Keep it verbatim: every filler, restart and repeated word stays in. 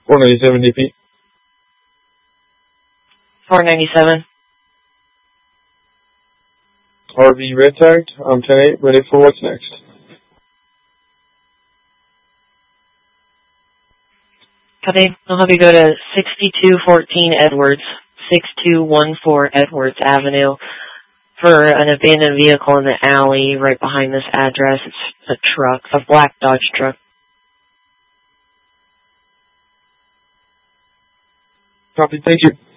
four ninety-seven D P. four ninety-seven. R V red tagged. I'm ten eight, ready for what's next. Copy. I'll have you go to sixty-two fourteen Edwards, sixty-two fourteen Edwards Avenue for an abandoned vehicle in the alley right behind this address. It's a truck, a black Dodge truck. Copy, thank you.